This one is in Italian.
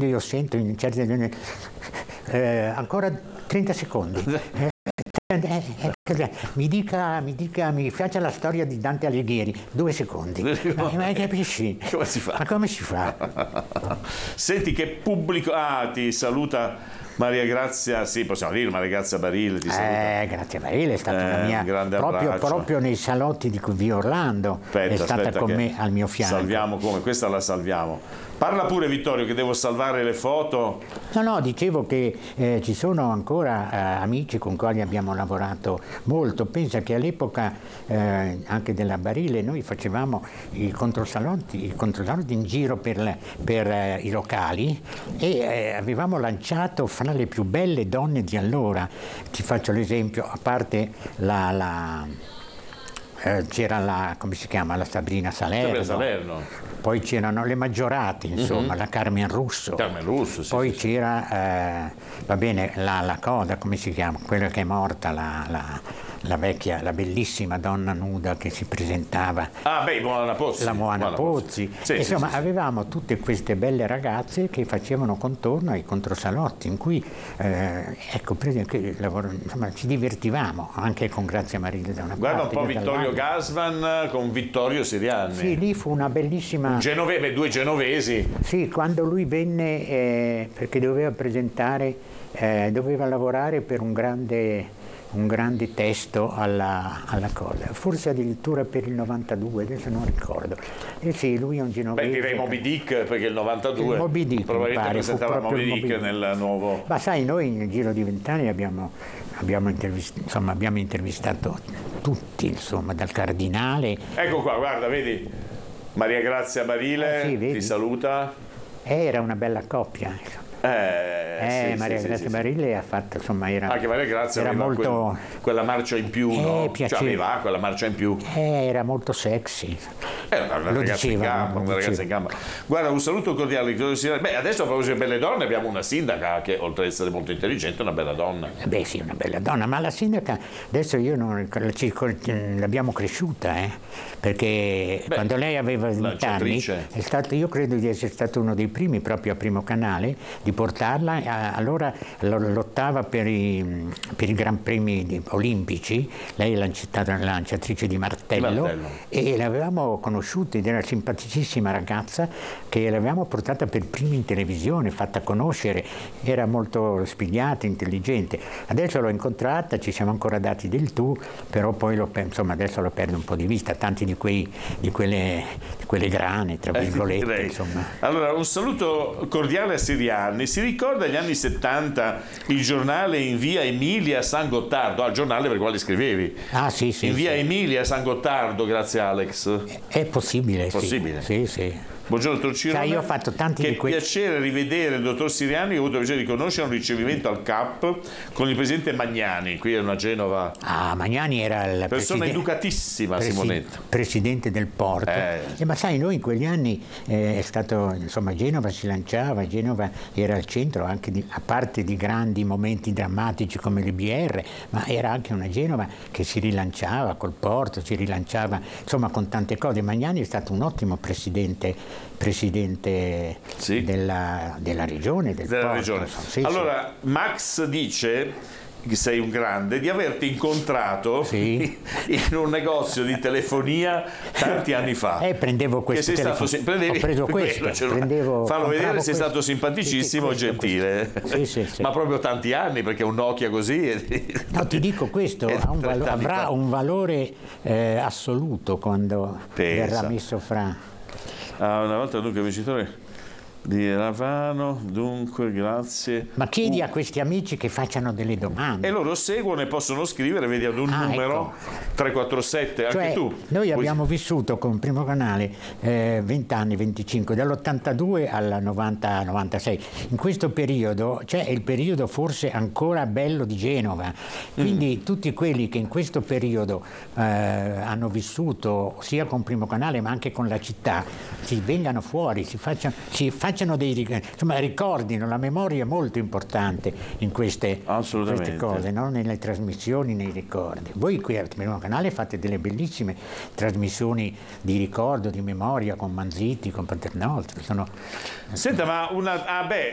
quando io sento in certe ancora 30 secondi. Mi faccia la storia di Dante Alighieri, 2 secondi. Ma capisci? Come si fa? Ma come si fa? Senti che pubblico. Ti saluta Maria Grazia, sì, possiamo dire Maria Grazia Barile, ti saluta. Grazia Barile è stata la mia, grande proprio nei salotti di Via Orlando, è stata con me al mio fianco. Salviamo come? Questa la salviamo. Parla pure Vittorio che devo salvare le foto. No, dicevo che ci sono ancora amici con cui abbiamo lavorato molto. Pensa che all'epoca anche della Barile noi facevamo i controsalotti in giro per i locali e avevamo lanciato fra le più belle donne di allora. Ti faccio l'esempio, a parte c'era come si chiama, la Sabrina Salerno. Poi c'erano le Maggiorate, insomma, la Carmen Russo. Sì, poi sì, c'era, va bene, la Coda, come si chiama? Quella che è morta, la vecchia, la bellissima donna nuda che si presentava. Moana Pozzi. La Moana Pozzi. Sì, insomma, sì. Avevamo tutte queste belle ragazze che facevano contorno ai controsalotti, in cui, ecco, per esempio, insomma, ci divertivamo, anche con Grazia Barile da una parte. Guarda un po' Vittorio Gassman con Vittorio Sirianni. Sì, lì fu una bellissima... due genovesi. Sì, quando lui venne, perché doveva presentare, doveva lavorare per un grande testo alla cosa, forse addirittura per il 92, adesso non ricordo. Sì, lui è un genovese. Direi Moby Dick, perché il 92 Moby Dick, probabilmente presentava Moby Dick nel nuovo... Ma sai, noi nel giro di 20 anni abbiamo intervistato tutti, insomma, dal cardinale. Ecco qua, guarda, vedi, Maria Grazia Barile ti saluta. Era una bella coppia, insomma. Maria Grazia Barile ha fatto, insomma, anche Maria Grazia era molto quella marcia in più, no? Cioè aveva quella marcia in più. Era molto sexy. Una ragazza in gamba. Guarda, un saluto cordiale. Adesso a proposito di belle donne abbiamo una sindaca che, oltre ad essere molto intelligente, è una bella donna. Sì, una bella donna, ma la sindaca adesso l'abbiamo cresciuta, perché quando lei aveva 20 anni io credo di essere stato uno dei primi, proprio a Primo Canale, di portarla. Allora lottava per i Gran Premi olimpici. Lei è lanciatrice di martello e l'avevamo conosciuta ed era simpaticissima ragazza, che l'avevamo portata per prima in televisione, fatta conoscere, era molto spigliata, intelligente. Adesso l'ho incontrata, ci siamo ancora dati del tu, però poi adesso lo perdo un po' di vista, tanti di quelle grane, tra virgolette, insomma. Allora, un saluto cordiale a Sirianni. Si ricorda gli anni 70 il giornale in via Emilia San Gottardo, il giornale per il quale scrivevi? Sì. In via Emilia San Gottardo, grazie Alex. È possibile. Sì. Buongiorno dottor Cirone. Io ho fatto tanti di questi. Che piacere rivedere il dottor Sirianni, che ho avuto il piacere di conoscere un ricevimento al CAP con il presidente Magnani, qui a Genova. Magnani era il persona educatissima, Simonetta. Presidente del porto. Ma sai, noi in quegli anni è stato, insomma, Genova si lanciava, Genova era al centro anche a parte di grandi momenti drammatici come le BR, ma era anche una Genova che si rilanciava col porto, si rilanciava, insomma, con tante cose. Magnani è stato un ottimo presidente della regione, della regione. Allora, Max dice che sei un grande, di averti incontrato in un negozio di telefonia tanti anni fa. Prendevo questo telefono. Ho preso questo. Fallo vedere, sei stato simpaticissimo e gentile. Sì. Ma proprio tanti anni, perché un Nokia così... No, ti dico, questo avrà un valore assoluto quando verrà messo fra... Una volta dunque vincitore di Ravano, dunque grazie. Ma chiedi a questi amici che facciano delle domande. E loro seguono e possono scrivere, vedi, ad un numero, ecco. 347, cioè, anche tu. Noi abbiamo vissuto con Primo Canale 20 anni, 25, dall'82 al 90-96. In questo periodo, è il periodo forse ancora bello di Genova. Quindi tutti quelli che in questo periodo hanno vissuto sia con Primo Canale ma anche con la città, si vengano fuori, si facciano ricordino, la memoria è molto importante in queste cose, no? Nelle trasmissioni, nei ricordi. Voi qui al Primo Canale fate delle bellissime trasmissioni di ricordo, di memoria con Manzitti, con Paternò. Senta, ma